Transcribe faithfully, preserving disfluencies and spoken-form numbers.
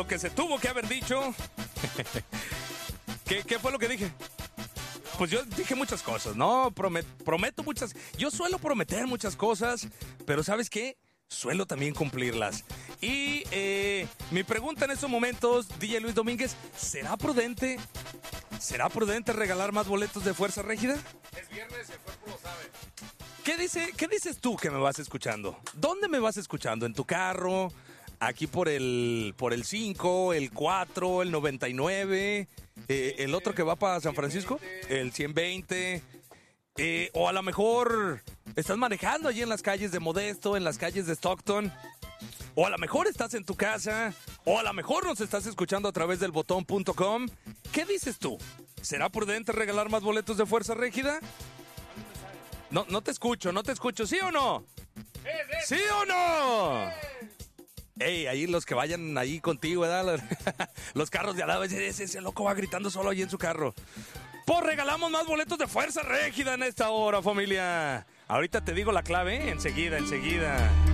Lo que se tuvo que haber dicho. ¿Qué, qué fue lo que dije? Pues yo dije muchas cosas, ¿no? Promet, prometo muchas... Yo suelo prometer muchas cosas, pero ¿sabes qué? Suelo también cumplirlas. Y eh, mi pregunta en estos momentos, D J Luis Domínguez, ¿será prudente? ¿Será prudente regalar más boletos de Fuerza Régida? Es viernes y el cuerpo lo sabe. ¿Qué, dice, ¿Qué dices tú que me vas escuchando? ¿Dónde me vas escuchando? ¿En tu carro? ¿Aquí por el por el cinco, el cuatro, el noventa y nueve? Eh, ¿El otro que va para San Francisco? El ciento veinte. Eh, o a lo mejor estás manejando allí en las calles de Modesto, en las calles de Stockton. O a lo mejor estás en tu casa. O a lo mejor nos estás escuchando a través del botón punto com. ¿Qué dices tú? ¿Será prudente regalar más boletos de Fuerza Régida? No, no te escucho, no te escucho. ¿Sí o no? ¿Sí o no? Ey, ahí los que vayan ahí contigo, ¿verdad? Los carros de al lado, ese, ese, ese loco va gritando solo ahí en su carro. Pues regalamos más boletos de Fuerza Régida en esta hora, familia. Ahorita te digo la clave, ¿eh? Enseguida, enseguida.